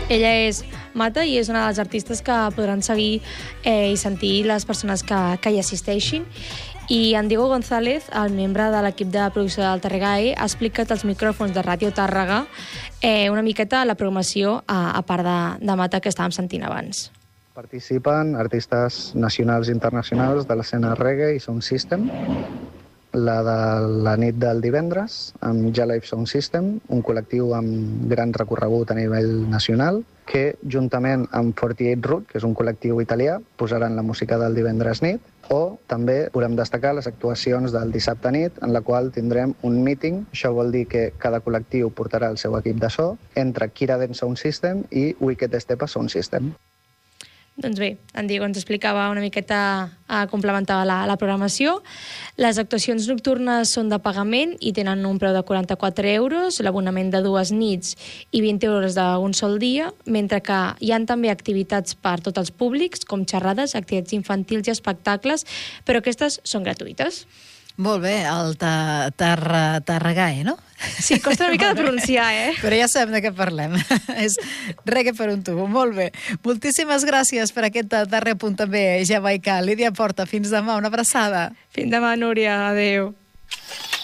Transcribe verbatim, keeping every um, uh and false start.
Ella és Mata i és una de les artistes que podran seguir eh, i sentir les persones que, que hi assisteixin. I en Diego González, el membre de l'equip de producció del Tarregae, ha explicat als micròfons de Ràdio Tàrrega eh, una miqueta la programació a, a part de, de Mata que estàvem sentint abans. Participen artistes nacionals i internacionals de l'escena reggae i sound system. La de la nit del divendres, amb Ja-Live Sound System, un col·lectiu amb gran recorregut a nivell nacional, que juntament amb quaranta-vuit Root, que és un col·lectiu italià, posaran la música del divendres nit, o també podem destacar les actuacions del dissabte nit, en la qual tindrem un meeting. Això vol dir que cada col·lectiu portarà el seu equip de so, entre Kiraden Sound System i Wicked Stepa Sound System. Doncs bé, en Diego ens explicava una miqueta, eh, complementava la, la programació. Les actuacions nocturnes són de pagament i tenen un preu de quaranta-quatre euros, l'abonament de dues nits i vint euros d'un sol dia, mentre que hi ha també activitats per tots els públics, com xerrades, activitats infantils i espectacles, però aquestes són gratuïtes. Molt bé, el Tarregae, no? Sí, costa una mica de pronunciar, eh? Però ja sabem de què parlem. És reggae per un tubo. Molt bé. Moltíssimes gràcies per aquest darrer punt també, Jamaica. Lídia Porta, fins demà. Una abraçada. Fins demà, Núria. Adéu.